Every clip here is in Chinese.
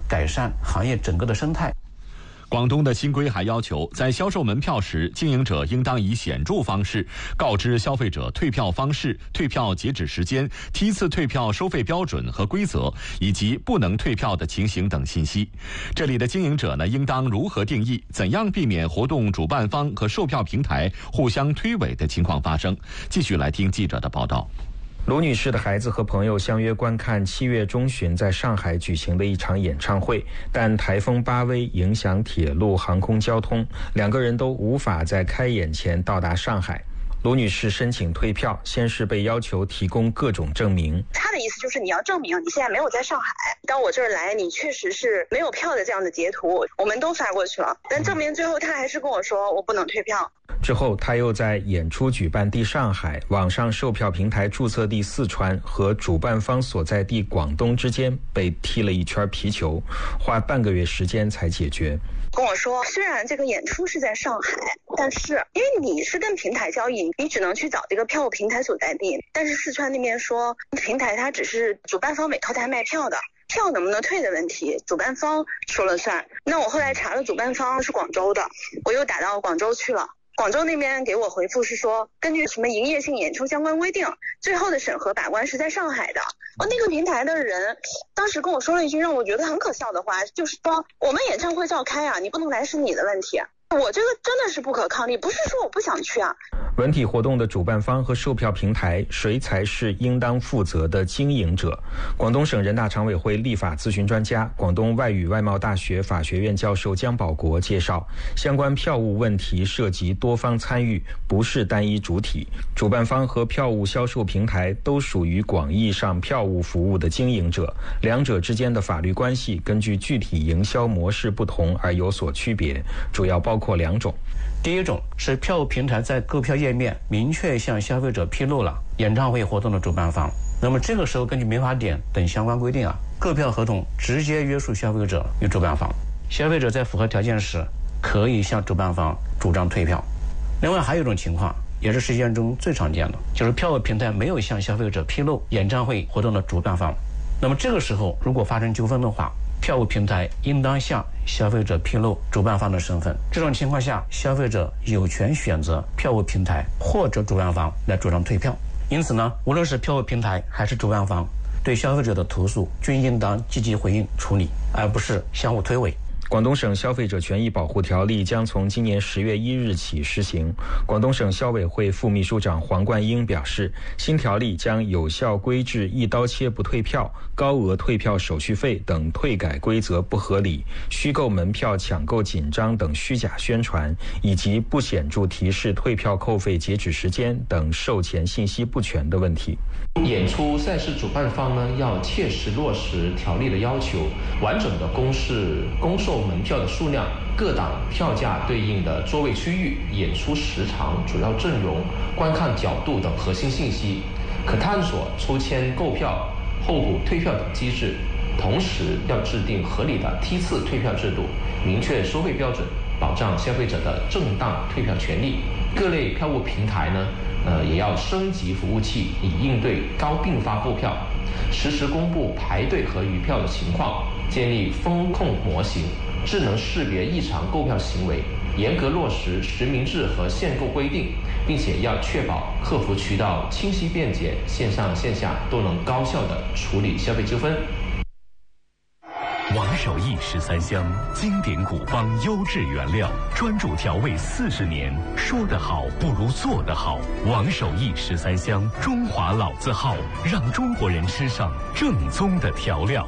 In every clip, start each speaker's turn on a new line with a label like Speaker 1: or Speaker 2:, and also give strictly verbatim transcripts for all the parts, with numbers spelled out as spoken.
Speaker 1: 改善行业整个的生态。
Speaker 2: 广东的新规还要求，在销售门票时，经营者应当以显著方式告知消费者退票方式、退票截止时间、梯次退票收费标准和规则，以及不能退票的情形等信息。这里的经营者呢，应当如何定义，怎样避免活动主办方和售票平台互相推诿的情况发生？继续来听记者的报道。
Speaker 3: 卢女士的孩子和朋友相约观看七月中旬在上海举行的一场演唱会，但台风巴威影响铁路航空交通，两个人都无法在开演前到达上海。卢女士申请退票，先是被要求提供各种证明。
Speaker 4: 他的意思就是你要证明你现在没有在上海，到我这儿来你确实是没有票的这样的截图，我们都发过去了，但证明最后他还是跟我说我不能退票。
Speaker 3: 之后他又在演出举办地上海、网上售票平台注册地四川和主办方所在地广东之间被踢了一圈皮球，花半个月时间才解决。
Speaker 4: 跟我说虽然这个演出是在上海，但是因为你是跟平台交易，你只能去找这个票务平台所在地，但是四川那边说平台它只是主办方委托他卖票的，票能不能退的问题主办方说了算。那我后来查了主办方是广州的，我又打到广州去了，广州那边给我回复是说根据什么营业性演出相关规定，最后的审核把关是在上海的。哦，那个平台的人当时跟我说了一句让我觉得很可笑的话，就是说我们演唱会照开啊，你不能来是你的问题。我这个真的是不可抗力，不是说我不想去啊。
Speaker 3: 文体活动的主办方和售票平台，谁才是应当负责的经营者？广东省人大常委会立法咨询专家、广东外语外贸大学法学院教授姜保国介绍，相关票务问题涉及多方参与，不是单一主体。主办方和票务销售平台都属于广义上票务服务的经营者，两者之间的法律关系根据具体营销模式不同而有所区别，主要包括两种。
Speaker 1: 第一种是票务平台在购票页面明确向消费者披露了演唱会活动的主办方，那么这个时候根据民法典等相关规定啊，购票合同直接约束消费者与主办方，消费者在符合条件时可以向主办方主张退票。另外还有一种情况也是实践中最常见的，就是票务平台没有向消费者披露演唱会活动的主办方，那么这个时候如果发生纠纷的话，票务平台应当向消费者披露主办方的身份。这种情况下，消费者有权选择票务平台或者主办方来主张退票。因此呢，无论是票务平台还是主办方，对消费者的投诉均应当积极回应处理，而不是相互推诿。
Speaker 3: 广东省消费者权益保护条例将从今年十月一日起施行。广东省消委会副秘书长黄冠英表示，新条例将有效规制一刀切不退票、高额退票手续费等退改规则不合理、虚构门票抢购紧张等虚假宣传，以及不显著提示退票扣费截止时间等售前信息不全的问题。
Speaker 5: 演出赛事主办方呢，要切实落实条例的要求，完整的公示公售门票的数量、各档票价对应的座位区域、演出时长、主要阵容、观看角度等核心信息，可探索抽签购票、候补退票等机制。同时要制定合理的梯次退票制度，明确收费标准，保障消费者的正当退票权利。各类票务平台呢，呃，也要升级服务器，以应对高并发购票，实时公布排队和余票的情况，建立风控模型，智能识别异常购票行为，严格落实实名制和限购规定，并且要确保客服渠道清晰便捷，线上线下都能高效地处理消费纠纷。
Speaker 6: 王守义十三香，经典古方优质原料，专注调味四十年，说得好不如做得好。王守义十三香，中华老字号，让中国人吃上正宗的调料。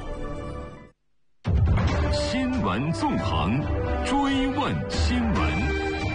Speaker 6: 新闻纵横，追问新闻。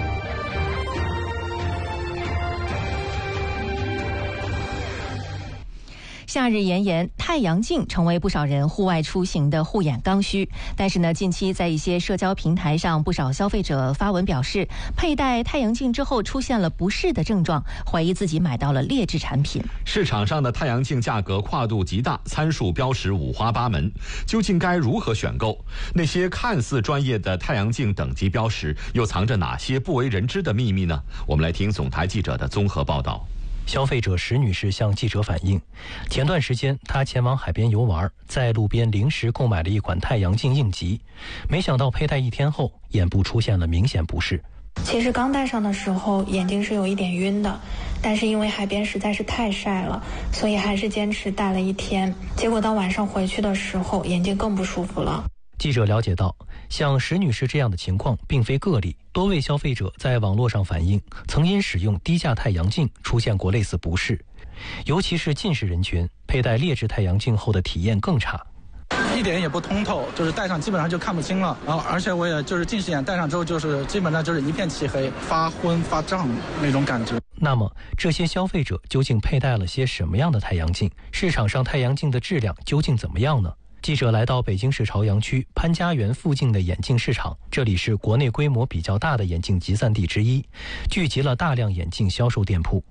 Speaker 7: 夏日炎炎，太阳镜成为不少人户外出行的护眼刚需。但是呢，近期在一些社交平台上，不少消费者发文表示，佩戴太阳镜之后出现了不适的症状，怀疑自己买到了劣质产品。
Speaker 2: 市场上的太阳镜价格跨度极大，参数标识五花八门，究竟该如何选购？那些看似专业的太阳镜等级标识，又藏着哪些不为人知的秘密呢？我们来听总台记者的综合报道。
Speaker 8: 消费者石女士向记者反映，前段时间她前往海边游玩，在路边临时购买了一款太阳镜应急，没想到佩戴一天后，眼部出现了明显不适。
Speaker 9: 其实刚戴上的时候眼睛是有一点晕的，但是因为海边实在是太晒了，所以还是坚持戴了一天。结果到晚上回去的时候，眼睛更不舒服了。
Speaker 8: 记者了解到，像石女士这样的情况并非个例，多位消费者在网络上反映，曾因使用低价太阳镜出现过类似不适，尤其是近视人群，佩戴劣质太阳镜后的体验更差。
Speaker 10: 一点也不通透，就是戴上基本上就看不清了，然后而且我也就是近视眼戴上之后，就是基本上就是一片漆黑，发昏发胀那种感觉。
Speaker 8: 那么这些消费者究竟佩戴了些什么样的太阳镜？市场上太阳镜的质量究竟怎么样呢？记者来到北京市朝阳区潘家园附近的眼镜市场，这里是国内规模比较大的眼镜集散地之一，聚集了大量眼镜销售店铺。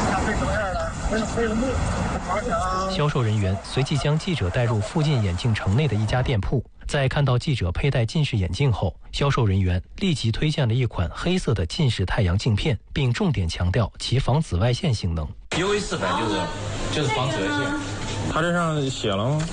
Speaker 8: 销售人员随即将记者带入附近眼镜城内的一家店铺，在看到记者佩戴近视眼镜后，销售人员立即推荐了一款黑色的近视太阳镜片，并重点强调其防紫外线性能。
Speaker 11: U V 四百就是就是防紫外线，它这上写了吗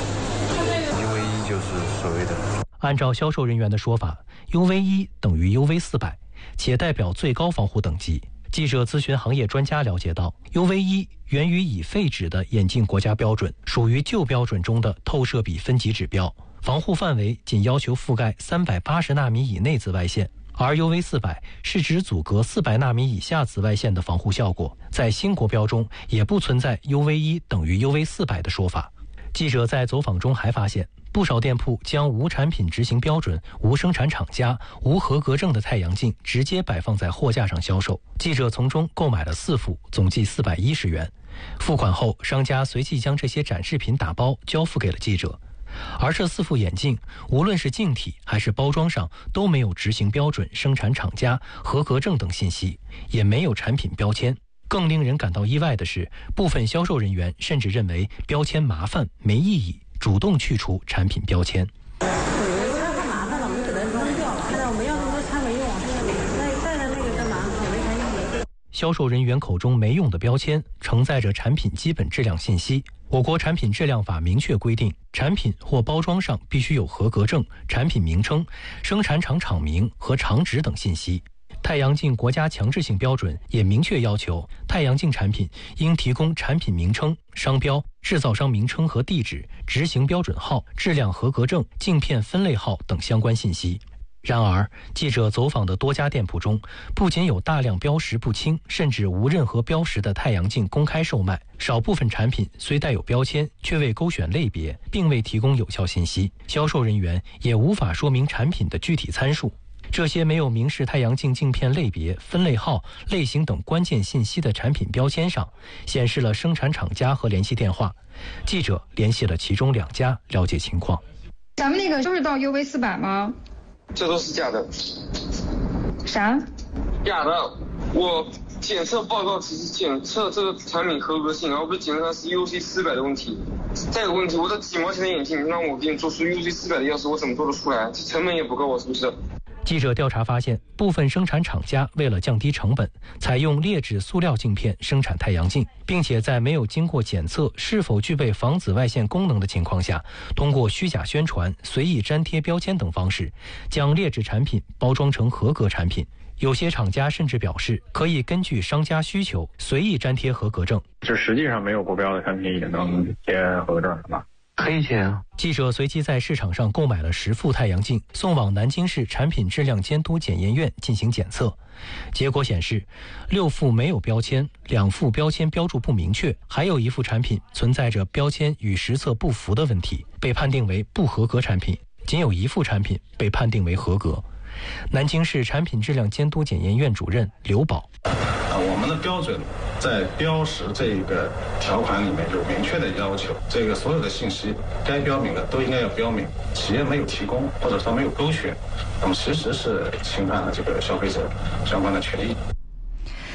Speaker 11: ？U V 一就是所谓的。
Speaker 8: 按照销售人员的说法 ，U V 一等于 U V 四百，且代表最高防护等级。记者咨询行业专家了解到 ，U V 一源于已废止的眼镜国家标准，属于旧标准中的透射比分级指标，防护范围仅要求覆盖三百八十纳米以内紫外线，而 U V 四百是指阻隔四百纳米以下紫外线的防护效果，在新国标中也不存在 U V 一等于 U V 四百的说法。记者在走访中还发现，不少店铺将无产品执行标准、无生产厂家、无合格证的太阳镜直接摆放在货架上销售。记者从中购买了四副，总计四百一十元。付款后，商家随即将这些展示品打包交付给了记者。而这四副眼镜，无论是镜体还是包装上都没有执行标准、生产厂家、合格证等信息，也没有产品标签。更令人感到意外的是，部分销售人员甚至认为标签麻烦没意义，主动去除产品标签。
Speaker 12: 太麻烦了，我们给它扔掉了。现在我们要那么多餐没用，再带着那个干嘛？没啥用。
Speaker 8: 销售人员口中没用的标签，承载着产品基本质量信息。我国产品质量法明确规定，产品或包装上必须有合格证、产品名称、生产厂厂名和厂址等信息。太阳镜国家强制性标准也明确要求，太阳镜产品应提供产品名称、商标、制造商名称和地址、执行标准号、质量合格证、镜片分类号等相关信息。然而，记者走访的多家店铺中，不仅有大量标识不清甚至无任何标识的太阳镜公开售卖，少部分产品虽带有标签，却未勾选类别，并未提供有效信息，销售人员也无法说明产品的具体参数。这些没有明示太阳镜镜片类别、分类号、类型等关键信息的产品标签上，显示了生产厂家和联系电话。记者联系了其中两家，了解情况。
Speaker 13: 咱们那个都是到 U V 四百吗？
Speaker 14: 这都是假的。
Speaker 13: 啥？
Speaker 14: 假的。我检测报告只是检测这个产品合格性，而不是检测它是 U V 四百的问题。再有个问题，我这几毛钱的眼镜，让我给你做出 U V 四百的钥匙，我怎么做得出来？这成本也不够，是不是？
Speaker 8: 记者调查发现，部分生产厂家为了降低成本，采用劣质塑料镜片生产太阳镜，并且在没有经过检测是否具备防紫外线功能的情况下，通过虚假宣传、随意粘贴标签等方式，将劣质产品包装成合格产品。有些厂家甚至表示，可以根据商家需求随意粘贴合格证。
Speaker 15: 这实际上没有国标的产品也能贴合格证是吧？
Speaker 8: 可以贴啊！记者随即在市场上购买了十副太阳镜，送往南京市产品质量监督检验院进行检测。结果显示，六副没有标签，两副标签标注不明确，还有一副产品存在着标签与实测不符的问题，被判定为不合格产品。仅有一副产品被判定为合格。南京市产品质量监督检验院主任刘宝。
Speaker 16: 啊，我们的标准在标识这个条款里面有明确的要求，这个所有的信息该标明的都应该要标明，企业没有提供或者说没有勾选，那么其实是侵犯了这个消费者相关的权益。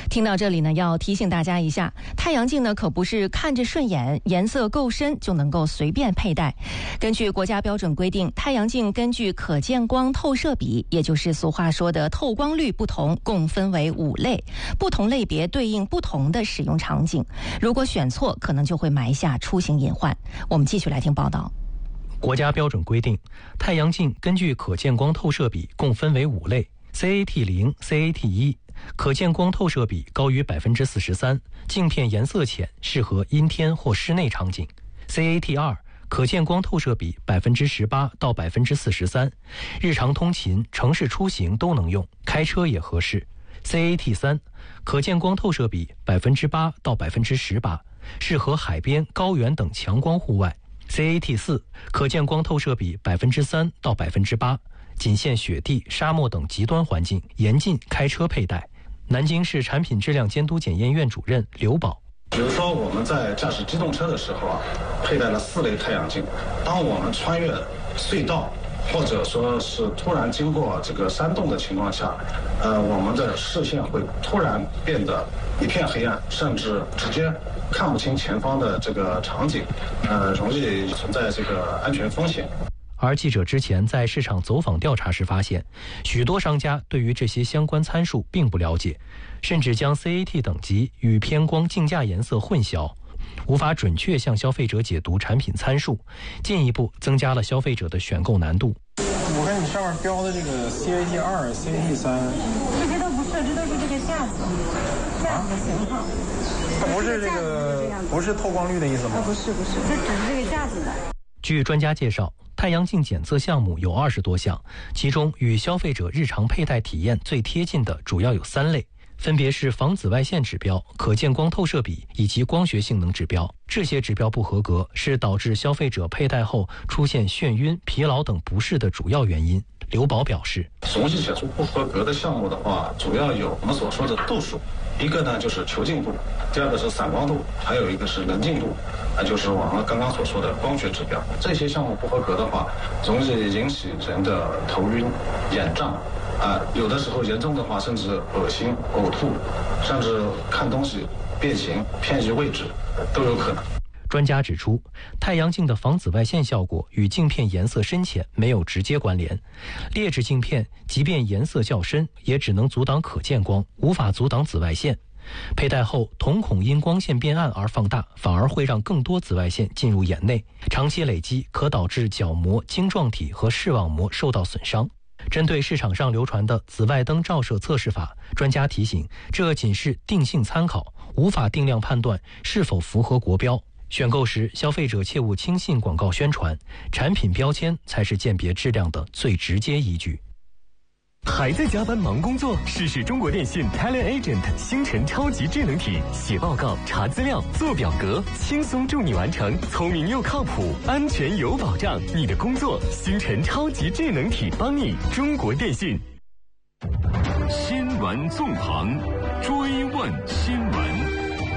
Speaker 7: 听到这里呢，要提醒大家一下，太阳镜呢可不是看着顺眼、颜色够深就能够随便佩戴。根据国家标准规定，太阳镜根据可见光透射比，也就是俗话说的透光率不同，共分为五类，不同类别对应不同的使用场景。如果选错，可能就会埋下出行隐患。我们继续来听报道。
Speaker 8: 国家标准规定，太阳镜根据可见光透射比共分为五类 ：C A T 零、C A T 一。可见光透射比高于百分之四十三，镜片颜色浅，适合阴天或室内场景。C A T 二，可见光透射比百分之十八到百分之四十三，日常通勤、城市出行都能用，开车也合适。C A T 三，可见光透射比百分之八到百分之十八，适合海边、高原等强光户外。C A T 四，可见光透射比百分之三到百分之八。仅限雪地、沙漠等极端环境，严禁开车佩戴。南京市产品质量监督检验院主任刘宝，
Speaker 16: 比如说我们在驾驶机动车的时候啊，佩戴了四类太阳镜。当我们穿越隧道，或者说是突然经过这个山洞的情况下，呃，我们的视线会突然变得一片黑暗，甚至直接看不清前方的这个场景，呃，容易存在这个安全风险。
Speaker 8: 而记者之前在市场走访调查时发现，许多商家对于这些相关参数并不了解，甚至将 C A T 等级与偏光镜架颜色混淆，无法准确向消费者解读产品参数，进一步增加了消费者的选购难度。
Speaker 11: 我看你上面标的这个 C A T 二、C A T 三，
Speaker 12: 这些都不是，这都是这个架子，架子的型号。
Speaker 11: 它不是这个，不是透光率的意思吗？
Speaker 12: 不是不是，这只是这个架子的。
Speaker 8: 据专家介绍，太阳镜检测项目有二十多项，其中与消费者日常佩戴体验最贴近的主要有三类，分别是防紫外线指标、可见光透射比以及光学性能指标。这些指标不合格是导致消费者佩戴后出现眩晕、疲劳等不适的主要原因。刘宝表示，
Speaker 16: 总体检出不合格的项目的话，主要有我们所说的度数，一个呢就是球径度，第二个是散光度，还有一个是棱镜度，那就是我们刚刚所说的光学指标。这些项目不合格的话，容易引起人的头晕、眼胀，啊、呃，有的时候严重的话，甚至恶心、呕吐，甚至看东西变形、偏移位置都有可能。
Speaker 8: 专家指出，太阳镜的防紫外线效果与镜片颜色深浅没有直接关联。劣质镜片即便颜色较深，也只能阻挡可见光，无法阻挡紫外线。佩戴后，瞳孔因光线变暗而放大，反而会让更多紫外线进入眼内，长期累积可导致角膜、晶状体和视网膜受到损伤。针对市场上流传的紫外灯照射测试法，专家提醒，这仅是定性参考，无法定量判断是否符合国标。选购时，消费者切勿轻信广告宣传，产品标签才是鉴别质量的最直接依据。
Speaker 6: 还在加班忙工作？试试中国电信 Talent Agent 星辰超级智能体，写报告、查资料、做表格，轻松助你完成，聪明又靠谱，安全有保障。你的工作，星辰超级智能体帮你。中国电信。新闻纵横，追问新闻。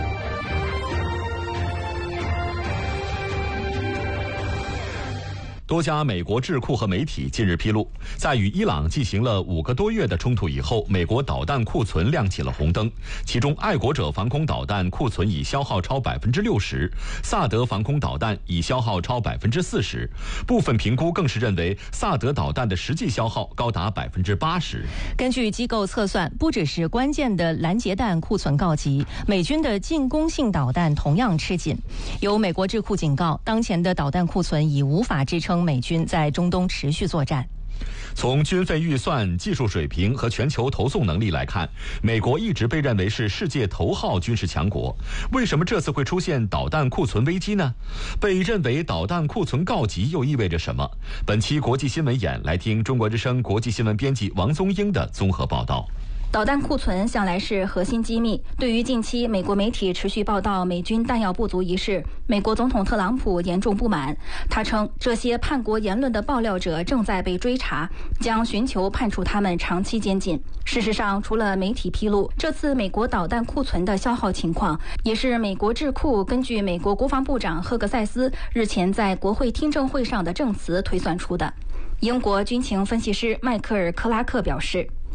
Speaker 2: 多家美国智库和媒体近日披露，在与伊朗进行了五个多月的冲突以后，美国导弹库存亮起了红灯。其中，爱国者防空导弹库存已消耗超百分之六十，萨德防空导弹已消耗超百分之四十。部分评估更是认为，萨德导弹的实际消耗高达百分之八十。
Speaker 7: 根据机构测算，不只是关键的拦截弹库存告急，美军的进攻性导弹同样吃紧。有美国智库警告，当前的导弹库存已无法支撑美军在中东持续作战。
Speaker 2: 从军费预算、技术水平和全球投送能力来看，美国一直被认为是世界头号军事强国。为什么这次会出现导弹库存危机呢？被认为导弹库存告急又意味着什么？本期国际新闻眼来听中国之声国际新闻编辑王宗英的综合报道。
Speaker 17: 导弹库存向来是核心机密。对于近期美国媒体持续报道美军弹药不足一事，美国总统特朗普严重不满。他称，这些叛国言论的爆料者正在被追查，将寻求判处他们长期监禁。事实上，除了媒体披露，这次美国导弹库存的消耗情况，也是美国智库根据美国国防部长赫格塞斯日前在国会听证会上的证词推算出的。英国军情分析师迈克尔·克拉克表示，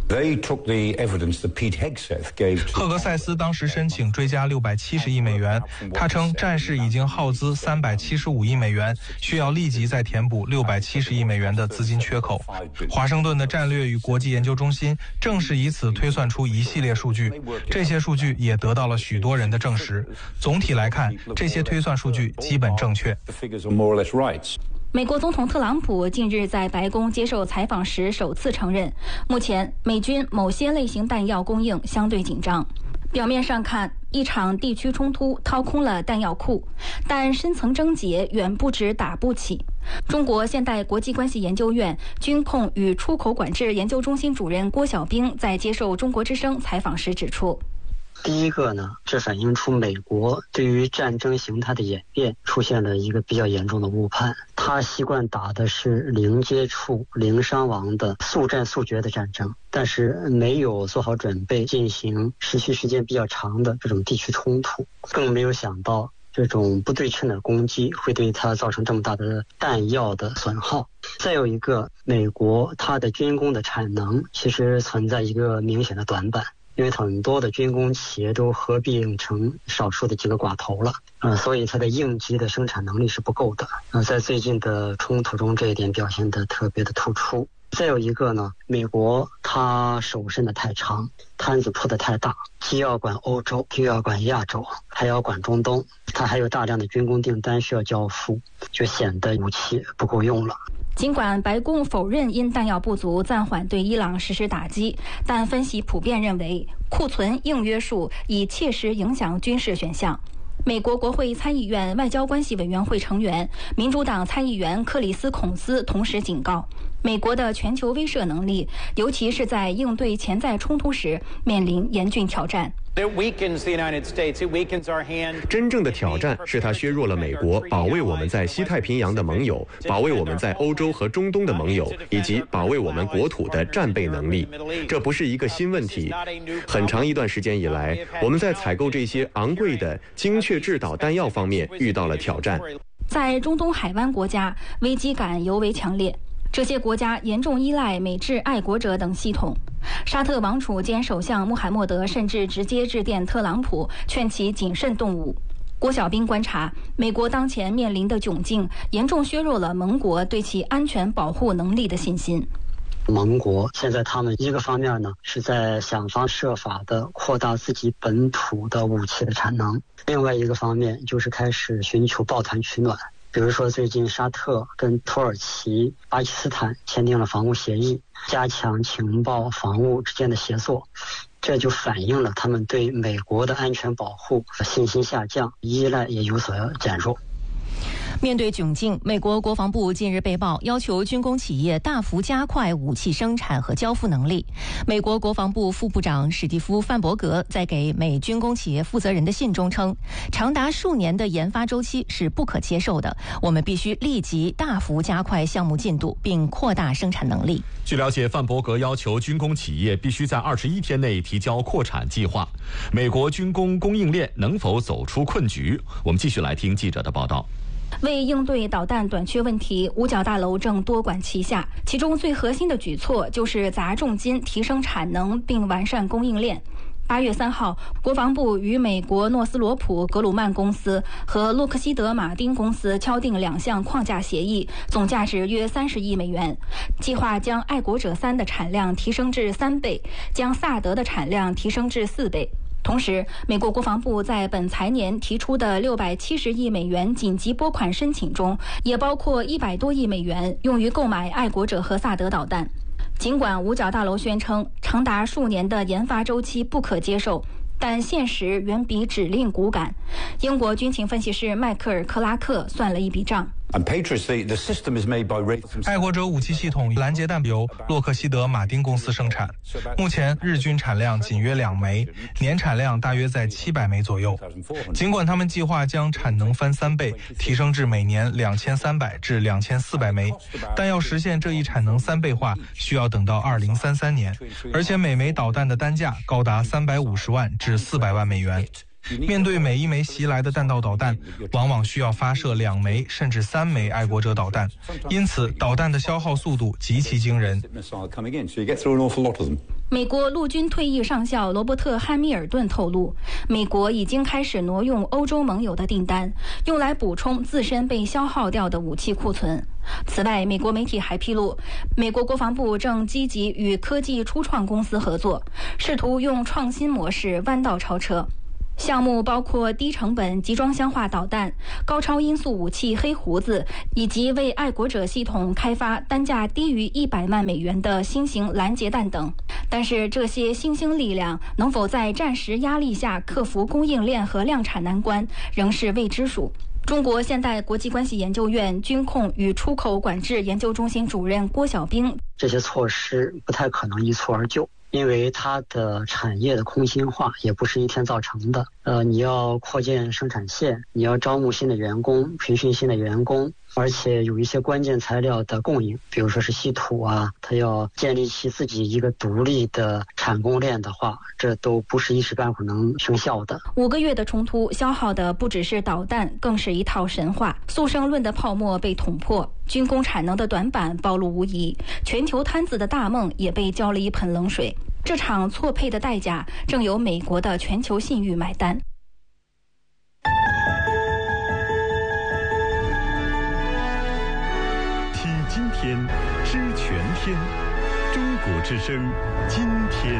Speaker 18: 赫格塞斯当时申请追加六百七十亿美元，他称战事已经耗资三百七十五亿美元，需要立即再填补六百七十亿美元的资金缺口。华盛顿的战略与国际研究中心正是以此推算出一系列数据，这些数据也得到了许多人的证实。总体来看，这些推算数据基本正确。
Speaker 17: 美国总统特朗普近日在白宫接受采访时首次承认，目前美军某些类型弹药供应相对紧张。表面上看，一场地区冲突掏空了弹药库，但深层症结远不止打不起。中国现代国际关系研究院军控与出口管制研究中心主任郭晓兵在接受中国之声采访时指出，
Speaker 19: 第一个呢，这反映出美国对于战争形态的演变出现了一个比较严重的误判。他习惯打的是零接触、零伤亡的速战速决的战争，但是没有做好准备进行持续时间比较长的这种地区冲突，更没有想到这种不对称的攻击会对它造成这么大的弹药的损耗。再有一个，美国它的军工的产能其实存在一个明显的短板，因为很多的军工企业都合并成少数的几个寡头了，呃，所以它的应急的生产能力是不够的。呃，在最近的冲突中，这一点表现得特别的突出。再有一个呢，美国它手伸得太长，摊子铺得太大，既要管欧洲，又要管亚洲，还要管中东，它还有大量的军工订单需要交付，就显得武器不够用了。
Speaker 17: 尽管白宫否认因弹药不足暂缓对伊朗实施打击，但分析普遍认为库存硬约束已切实影响军事选项。美国国会参议院外交关系委员会成员、民主党参议员克里斯·孔斯同时警告，美国的全球威慑能力，尤其是在应对潜在冲突时，面临严峻挑战。
Speaker 20: 真正的挑战是它削弱了美国保卫我们在西太平洋的盟友，保卫我们在欧洲和中东的盟友，以及保卫我们国土的战备能力。这不是一个新问题，很长一段时间以来，我们在采购这些昂贵的精确制导弹药方面遇到了挑战。
Speaker 17: 在中东海湾国家，危机感尤为强烈。这些国家严重依赖美制爱国者等系统。沙特王储兼首相穆罕默德甚至直接致电特朗普，劝其谨慎动武。郭晓兵观察，美国当前面临的窘境，严重削弱了盟国对其安全保护能力的信心。
Speaker 19: 盟国现在他们一个方面呢，是在想方设法的扩大自己本土的武器的产能，另外一个方面就是开始寻求抱团取暖。比如说，最近沙特跟土耳其、巴基斯坦签订了防务协议，加强情报、防务之间的协作，这就反映了他们对美国的安全保护信心下降，依赖也有所减弱。
Speaker 7: 面对窘境，美国国防部近日被曝要求军工企业大幅加快武器生产和交付能力。美国国防部副部长史蒂夫·范伯格在给美军工企业负责人的信中称，长达数年的研发周期是不可接受的，我们必须立即大幅加快项目进度，并扩大生产能力。
Speaker 2: 据了解，范伯格要求军工企业必须在二十一天内提交扩产计划。美国军工供应链能否走出困局？我们继续来听记者的报道。
Speaker 17: 为应对导弹短缺问题，五角大楼正多管齐下，其中最核心的举措就是砸重金提升产能并完善供应链。八月三号，国防部与美国诺斯罗普格鲁曼公司和洛克希德马丁公司敲定两项框架协议，总价值约三十亿美元，计划将爱国者三的产量提升至三倍，将萨德的产量提升至四倍。同时，美国国防部在本财年提出的六百七十亿美元紧急拨款申请中，也包括一百多亿美元用于购买爱国者和萨德导弹。尽管五角大楼宣称长达数年的研发周期不可接受，但现实远比指令骨感。英国军情分析师迈克尔·克拉克算了一笔账。
Speaker 18: 爱国者武器系统拦截弹由洛克希德马丁公司生产，目前日均产量仅约两枚，年产量大约在七百枚左右。尽管他们计划将产能翻三倍，提升至每年两千三百至两千四百枚，但要实现这一产能三倍化，需要等到二零三三年，而且每枚导弹的单价高达三百五十万至四百万美元。面对每一枚袭来的弹道导弹，往往需要发射两枚甚至三枚爱国者导弹，因此导弹的消耗速度极其惊人。
Speaker 17: 美国陆军退役上校罗伯特·汉密尔顿透露，美国已经开始挪用欧洲盟友的订单，用来补充自身被消耗掉的武器库存。此外，美国媒体还披露，美国国防部正积极与科技初创公司合作，试图用创新模式弯道超车。项目包括低成本集装箱化导弹、高超音速武器黑胡子，以及为爱国者系统开发单价低于一百万美元的新型拦截弹等。但是这些新兴力量能否在战时压力下克服供应链和量产难关，仍是未知数。中国现代国际关系研究院军控与出口管制研究中心主任郭晓兵：
Speaker 19: 这些措施不太可能一蹴而就，因为它的产业的空心化也不是一天造成的。呃，你要扩建生产线，你要招募新的员工，培训新的员工，而且有一些关键材料的供应，比如说是稀土啊，它要建立起自己一个独立的产供链的话，这都不是一时半会儿能生效的。
Speaker 17: 五个月的冲突消耗的不只是导弹，更是一套神话。速胜论的泡沫被捅破，军工产能的短板暴露无遗，全球摊子的大梦也被浇了一盆冷水。这场错配的代价，正由美国的全球信誉买单。
Speaker 6: 听今天，知全天，中国之声，今天。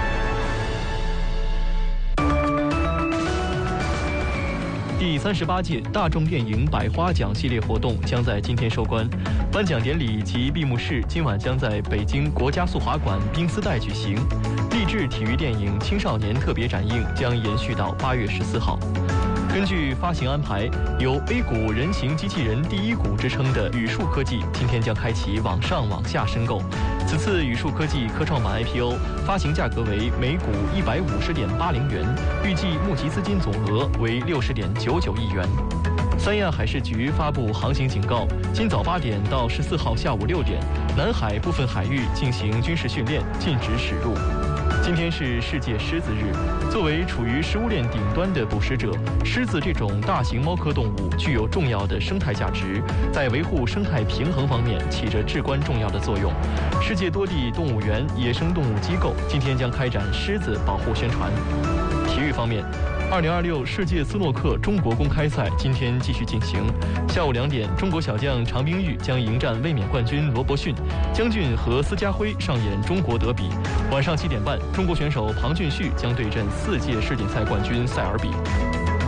Speaker 8: 第三十八届大众电影百花奖系列活动将在今天收官，颁奖典礼及闭幕式今晚将在北京国家速滑馆冰丝带举行。励志体育电影青少年特别展映将延续到八月十四号。根据发行安排，有 A 股人形机器人第一股之称的宇树科技今天将开启网上网下申购。此次宇树科技科创板 I P O 发行价格为每股一百五十点八零元，预计募集资金总额为六十点九九亿元。三亚海事局发布航行警告，今早八点到十四号下午六点，南海部分海域进行军事训练，禁止驶入。今天是世界狮子日，作为处于食物链顶端的捕食者，狮子这种大型猫科动物具有重要的生态价值，在维护生态平衡方面起着至关重要的作用。世界多地动物园、野生动物机构今天将开展狮子保护宣传。体育方面，二零二六世界斯诺克中国公开赛今天继续进行。下午两点，中国小将常冰玉将迎战卫冕冠军罗伯逊，姜俊和司家辉上演中国德比。晚上七点半，中国选手庞俊旭将对阵四届世锦赛冠军塞尔比。